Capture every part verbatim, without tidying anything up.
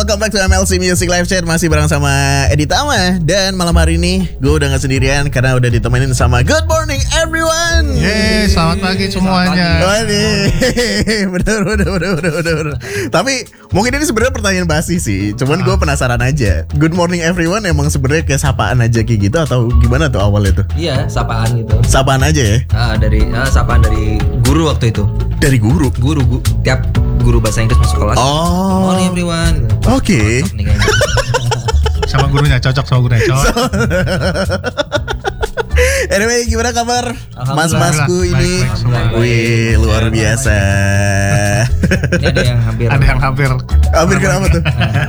welcome back to M L C Music Live Chat. Masih bareng sama Edi Tama. Dan malam hari ini gue udah gak sendirian karena udah ditemenin sama Good morning everyone. Yeay, selamat pagi semuanya. Waduh, bener, bener, bener, bener, bener. Tapi mungkin ini sebenarnya pertanyaan basi sih. Cuman gue penasaran aja. Good morning everyone emang sebenarnya kayak sapaan aja kayak gitu atau gimana tuh awalnya tuh? Iya, sapaan gitu. Sapaan aja ya? Ah, dari ah, sapaan dari guru waktu itu. Dari guru? Guru, gu, tiap guru bahasa Inggris masuk kelas. Oh. Morning everyone. Oke. Okay. Sama gurunya cocok, sama gurunya cocok. Anyway, gimana kabar mas-masku ini? Baik, baik, Wih, luar biasa. Ini ada yang hampir. Ada yang hampir. Hampir kenapa tuh?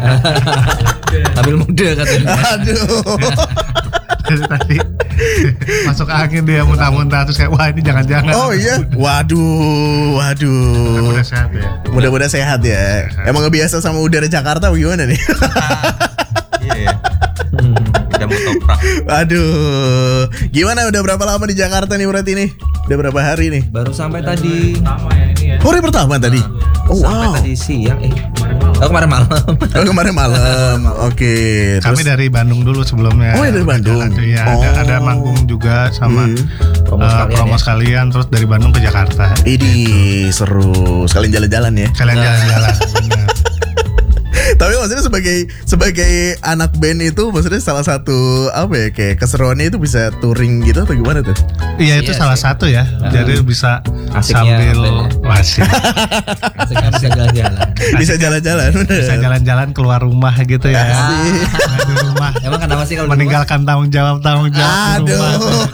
Hampir muda katanya. Aduh. Jadi tadi masuk angin dia muntah-muntah terus kayak wah ini jangan-jangan. Oh iya. Waduh, waduh. Mudah sehat ya. Mudah-mudahan sehat ya. Emang kebiasa sama udara Jakarta gimana nih? Iya. Udah mau toprak. Aduh. Gimana udah berapa lama di Jakarta nih berarti nih? Udah berapa hari nih? Baru sampai tadi. Oh, hari pertama tadi. Oh Sampai wow. tadi siang eh. Oh kemarin malam. Oh, kemarin malam. Oke. Kami Terus dari Bandung dulu sebelumnya. Oh, dari Bandung. Iya, Oh. ada, ada manggung juga sama Hmm. Promo uh, sekalian promo ya. sekalian terus dari Bandung ke Jakarta. Ini seru. Sekalian jalan-jalan ya. Kalian jalan-jalan. bener. Tapi maksudnya sebagai sebagai anak band itu maksudnya salah satu apa ya kayak keseruannya itu bisa touring gitu atau gimana tuh? Iya itu Iya salah sih. satu ya. Jadi bisa Asiknya sambil bandnya. wasik. Asiknya bisa jalan-jalan. Bisa jalan-jalan. Bisa jalan-jalan keluar rumah gitu ya. Asik. Nah, di rumah. Emang kenapa sih kalau di Meninggalkan tanggung jawab tanggung jawab di rumah. Aduh.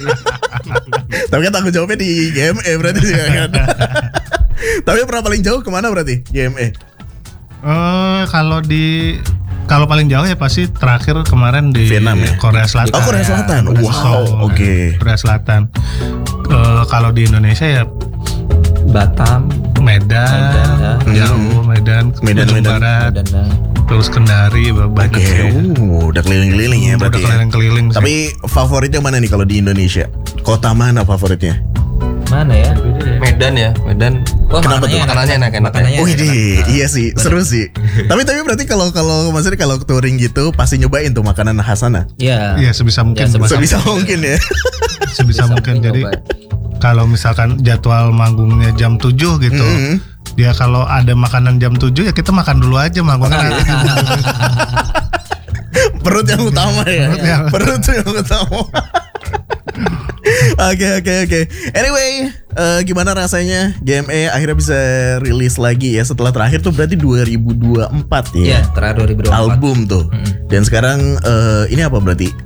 Tapi kan tanggung jawabnya di G M E berarti sih kan. Tapi pernah paling jauh kemana berarti G M E? Eh kalau di kalau paling jauh ya pasti terakhir kemarin di Vietnam ya? Korea Selatan. Oh, Korea Selatan. Korea Wow, Selatan. oke. Korea Selatan. Eh, kalau di Indonesia ya Batam, Medan, Medan, ya. jauh Medan, Medan, Ujung Medan. Barat, dan dan terus Kendari banyak Oke, ya. uh, udah keliling-keliling ya Udah berarti. ya. keliling-keliling. sih. Tapi favoritnya mana nih kalau di Indonesia? Kota mana favoritnya? mana ya? Medan ya, Medan. Oh, Kenapa tuh? Makanannya enak-enak. Makanannya Oh enak. ini, Nah, iya sih, seru sih. tapi tapi berarti kalau kalau maksudnya kalau touring gitu pasti nyobain tuh makanan khas sana. Iya. Iya sebisa mungkin. Ya, sebisa- Sebisa mungkin ya. sebisa mungkin. Jadi nyoba. kalau misalkan jadwal manggungnya jam tujuh gitu. Mhm. Ya kalau ada makanan jam tujuh ya kita makan dulu aja manggungnya. Perut yang utama ya. Perut yang- Perut yang utama. Oke oke oke. Anyway, eh, gimana rasanya G M E akhirnya bisa rilis lagi ya setelah terakhir tuh berarti dua ribu dua puluh empat ya. Iya, terakhir dua ribu dua puluh empat. Album tuh. Mm-mm. Dan sekarang eh, ini apa berarti?